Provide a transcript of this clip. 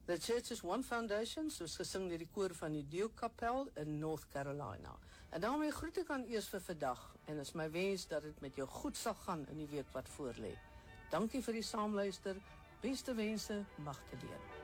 The Church is One Foundation, soos gesing deur die koor van die Duke Kapel in North Carolina. En daarmee groet ek aan eers vir vandag, en is my wens dat dit met jou goed sal gaan in die week wat voorlê. Dankie vir die saamluister, beste wense, Magdalene.